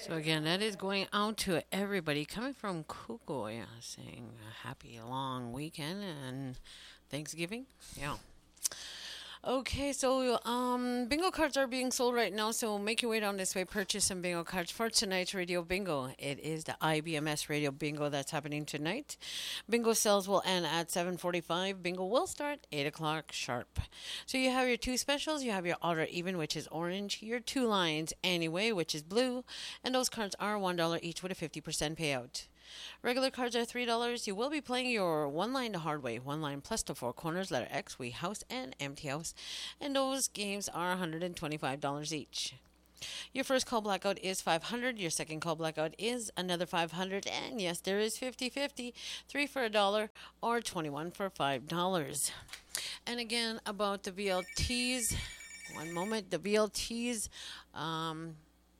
So again, that is going out to everybody coming from Kuko, saying a happy long weekend and Thanksgiving. Yeah. Okay, so bingo cards are being sold right now, so make your way down this way, purchase some bingo cards for tonight's radio bingo. It is the IBMS radio bingo that's happening tonight. Bingo sales will end at 7:45. Bingo will start 8 o'clock sharp. So you have your two specials. You have your odd or even, which is orange, your two lines anyway, which is blue, and those cards are $1 each with a 50% payout. Regular cards are $3. You will be playing your one line the hard way, one line plus the four corners, letter X, we house, and empty house. And those games are $125 each. Your first call blackout is 500. Your second call blackout is another 500. And yes, there is 50-50, 3 for $1 or 21 for $5. And again, about the VLTs. One moment, the VLTs. Um,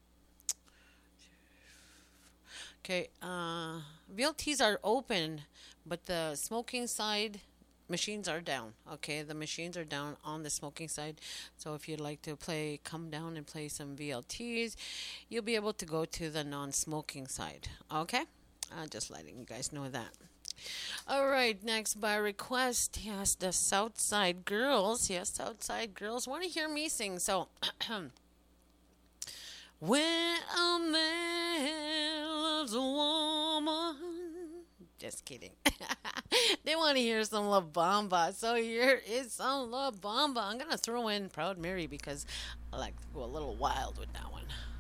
Okay, VLTs are open, but the smoking side machines are down. Okay, the machines are down on the smoking side. So if you'd like to play, come down and play some VLTs, you'll be able to go to the non-smoking side. Okay, just letting you guys know that. All right, next by request, yes, the Southside Girls. Yes, Southside Girls want to hear me sing. So. When a man loves a woman. Just kidding. They want to hear some La Bamba. So here is some La Bamba. I'm going to throw in Proud Mary because I like to go a little wild with that one.